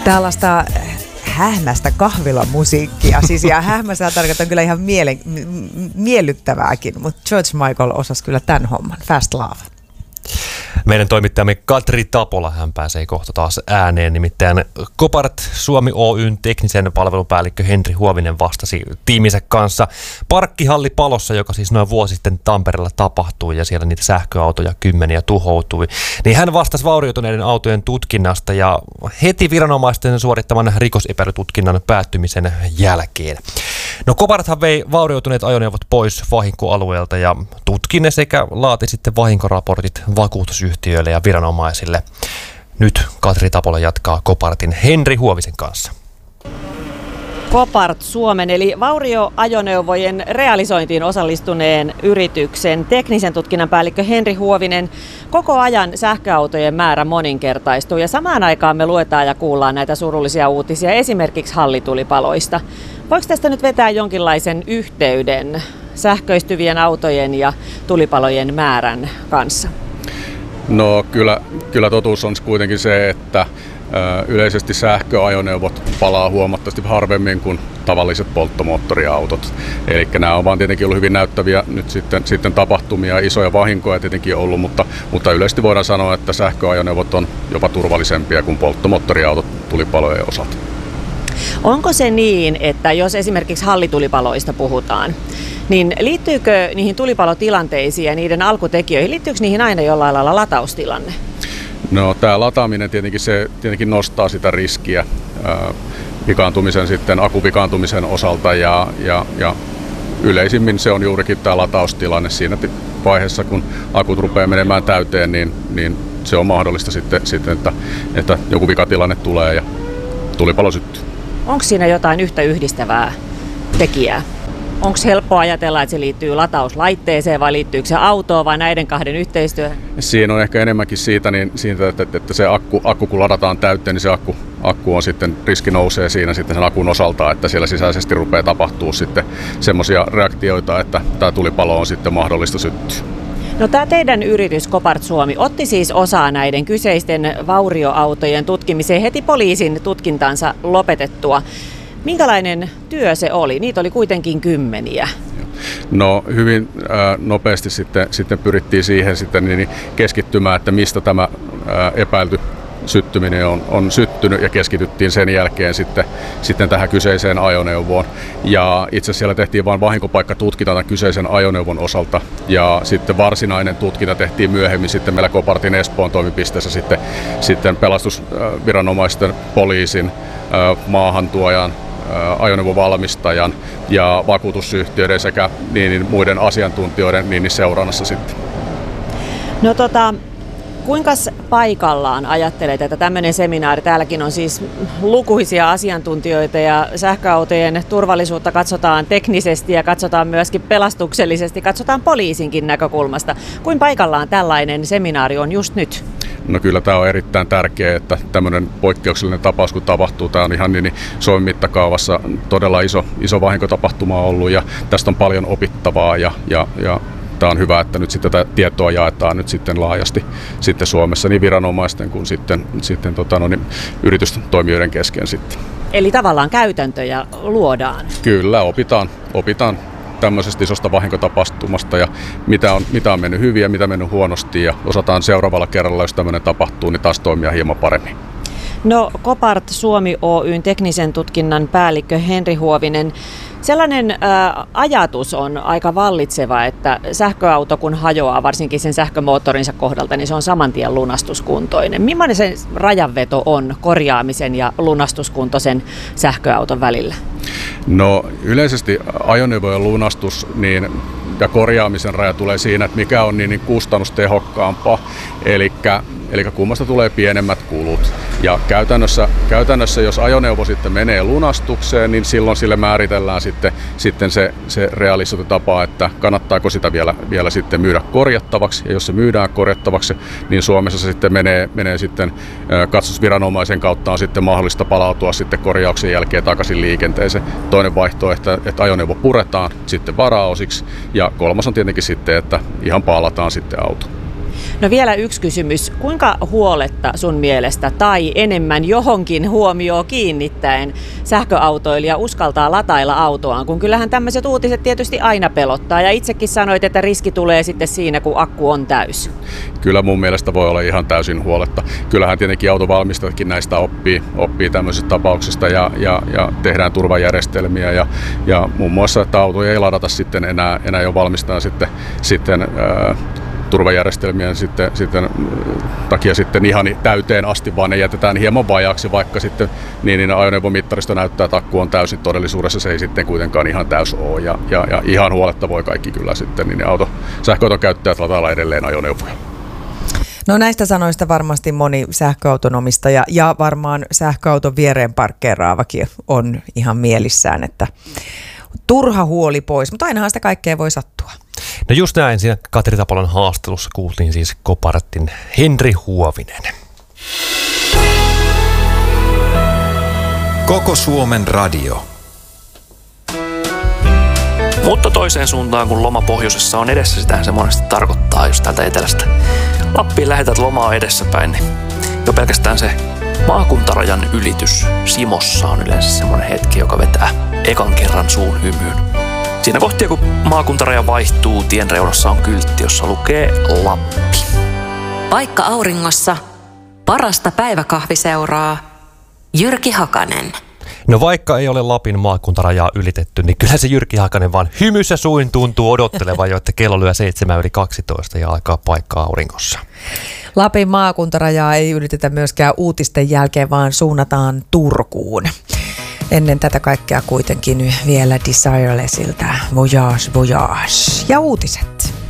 Tällaista hähmästä kahvilamusiikkia. Siis ja hähmästä tarkoitan kyllä ihan miellyttävääkin, mutta George Michael osasi kyllä tämän homman. Fast Love. Meidän toimittajamme Katri Tapola, hän pääsee kohta taas ääneen, nimittäin Copart Suomi Oyn teknisen palvelupäällikkö Henri Huovinen vastasi tiiminsä kanssa parkkihallipalossa, joka siis noin vuosi sitten Tampereella tapahtui ja siellä niitä sähköautoja kymmeniä tuhoutui. Niin hän vastasi vaurioituneiden autojen tutkinnasta ja heti viranomaisten suorittaman rikosepäilytutkinnan päättymisen jälkeen. No Coparthan vei vaurioituneet ajoneuvot pois vahinkoalueelta ja tutki ne sekä laati sitten vahinkoraportit vakuutusyhtiöille ja viranomaisille. Nyt Katri Tapola jatkaa Copartin Henri Huovisen kanssa. Copart Suomen eli vaurioajoneuvojen realisointiin osallistuneen yrityksen teknisen tutkinnan päällikkö Henri Huovinen. Koko ajan sähköautojen määrä moninkertaistuu ja samaan aikaan me luetaan ja kuullaan näitä surullisia uutisia esimerkiksi hallitulipaloista. Voiko tästä nyt vetää jonkinlaisen yhteyden sähköistyvien autojen ja tulipalojen määrän kanssa? No kyllä totuus on kuitenkin se, että yleisesti sähköajoneuvot palaa huomattavasti harvemmin kuin tavalliset polttomoottoriautot. Eli nämä on vaan tietenkin ollut hyvin näyttäviä nyt sitten tapahtumia, isoja vahinkoja tietenkin ollut, mutta yleisesti voidaan sanoa, että sähköajoneuvot on jopa turvallisempia kuin polttomoottoriautot tulipalojen osalta. Onko se niin, että jos esimerkiksi hallitulipaloista puhutaan, niin liittyykö niihin tulipalotilanteisiin ja niiden alkutekijöihin, liittyykö niihin aina jollain lailla lataustilanne? No tämä lataaminen tietenkin nostaa sitä riskiä akuvikaantumisen osalta ja yleisimmin se on juurikin tämä lataustilanne siinä vaiheessa, kun akut rupeaa menemään täyteen, niin se on mahdollista sitten että joku vikatilanne tulee ja tulipalo syttyy. Onko siinä jotain yhtä yhdistävää tekijää? Onko helppo ajatella, että se liittyy latauslaitteeseen vai liittyykö se autoon vai näiden kahden yhteistyöhön? Siinä on ehkä enemmänkin siitä että se akku kun ladataan täyteen, niin se akku on sitten, riski nousee siinä sitten sen akun osalta, että siellä sisäisesti rupeaa tapahtuu sitten semmoisia reaktioita, että tämä tulipalo on sitten mahdollista syttyä. No tämä teidän yritys Copart Suomi otti siis osaa näiden kyseisten vaurioautojen tutkimiseen heti poliisin tutkintansa lopetettua. Minkälainen työ se oli? Niitä oli kuitenkin kymmeniä. No hyvin nopeasti sitten pyrittiin siihen niin keskittymään, että mistä tämä epäilty syttyminen on syttynyt ja keskityttiin sen jälkeen sitten tähän kyseiseen ajoneuvoon. Ja itse asiassa siellä tehtiin vain vahinkopaikkatutkinta tämän kyseisen ajoneuvon osalta ja sitten varsinainen tutkinta tehtiin myöhemmin sitten meillä Copartin Espoon toimipisteessä sitten pelastusviranomaisten, poliisin, maahantuojan, ajoneuvovalmistajan ja vakuutusyhtiöiden sekä niin muiden asiantuntijoiden niin seurannassa sitten. No kuinka paikallaan ajattelet, että tämmöinen seminaari, täälläkin on siis lukuisia asiantuntijoita ja sähköautojen turvallisuutta katsotaan teknisesti ja katsotaan myöskin pelastuksellisesti, katsotaan poliisinkin näkökulmasta. Kuinka paikallaan tällainen seminaari on just nyt? No kyllä tämä on erittäin tärkeää, että tämmöinen poikkeuksellinen tapaus kun tapahtuu, tämä on ihan niin Suomen mittakaavassa todella iso vahinkotapahtuma ollut ja tästä on paljon opittavaa ja tämä on hyvä, että nyt sitten tätä tietoa jaetaan nyt sitten laajasti sitten Suomessa niin viranomaisten kuin sitten yritystoimijoiden kesken sitten. Eli tavallaan käytäntöjä luodaan? Kyllä, opitaan tämmöisestä isosta vahinkotapahtumasta ja mitä on mennyt hyvin ja mitä on mennyt huonosti ja osataan seuraavalla kerralla, jos tämmöinen tapahtuu, niin taas toimia hieman paremmin. No Copart Suomi Oyn teknisen tutkinnan päällikkö Henri Huovinen. Sellainen ajatus on aika vallitseva, että sähköauto kun hajoaa, varsinkin sen sähkömoottorinsa kohdalta, niin se on saman tien lunastuskuntoinen. Millainen se rajanveto on korjaamisen ja lunastuskuntoisen sähköauton välillä? No yleisesti ajoneuvojen lunastus ja korjaamisen raja tulee siinä, että mikä on niin kustannustehokkaampaa. Eli kummasta tulee pienemmät kulut. Ja käytännössä jos ajoneuvo sitten menee lunastukseen, niin silloin sille määritellään sitten se realisointitapa, että kannattaako sitä vielä sitten myydä korjattavaksi. Ja jos se myydään korjattavaksi, niin Suomessa se sitten menee sitten katsastusviranomaisen kautta on sitten mahdollista palautua sitten korjauksen jälkeen takaisin liikenteeseen. Toinen vaihtoehto, että ajoneuvo puretaan sitten varaosiksi. Ja kolmas on tietenkin sitten, että ihan paalataan sitten auto. No vielä yksi kysymys. Kuinka huoletta sun mielestä tai enemmän johonkin huomioon kiinnittäen sähköautoilija uskaltaa latailla autoaan? Kun kyllähän tämmöiset uutiset tietysti aina pelottaa ja itsekin sanoit, että riski tulee sitten siinä, kun akku on täys. Kyllä mun mielestä voi olla ihan täysin huoletta. Kyllähän tietenkin autovalmistajatkin näistä oppii tämmöisistä tapauksista ja tehdään turvajärjestelmiä ja muun muassa, että autoja ei ladata sitten enää jo valmistaa sitten turvajärjestelmien takia sitten ihan täyteen asti, vaan ne jätetään hieman vajaaksi, vaikka sitten niin ajoneuvomittaristo näyttää, että akku on täysin. Todellisuudessa se ei sitten kuitenkaan ihan täys ole ja ihan huoletta voi kaikki kyllä sitten niin sähköauton käyttäjät latailla edelleen ajoneuvoja. No näistä sanoista varmasti moni sähköautonomistaja ja varmaan sähköauton viereen parkkeeraavakin on ihan mielissään, että turha huoli pois, mutta ainahan sitä kaikkea voi sattua. No just näin, siinä Katri Tapolan haastattelussa kuultiin siis Copartin Henri Huovinen. Koko Suomen radio. Mutta toiseen suuntaan, kun loma pohjoisessa on edessä, sitähän se monesti tarkoittaa, jos täältä etelästä Lappiin lähetät lomaa edessäpäin, niin jo pelkästään se maakuntarajan ylitys Simossa on yleensä semmoinen hetki, joka vetää ekan kerran suun hymyyn. Siinä kohtia, kun maakuntaraja vaihtuu, tien reunassa on kyltti, jossa lukee Lappi. Paikka auringossa, parasta päiväkahviseuraa, Jyrki Hakanen. No vaikka ei ole Lapin maakuntarajaa ylitetty, niin kyllä se Jyrki Hakanen vaan hymyssä suin tuntuu odottelevan jo, että kello lyö 7:12 ja alkaa paikka auringossa. Lapin maakuntarajaa ei ylitetä myöskään uutisten jälkeen, vaan suunnataan Turkuun. Ennen tätä kaikkea kuitenkin vielä Desirelessiltä Voyage Voyage ja uutiset.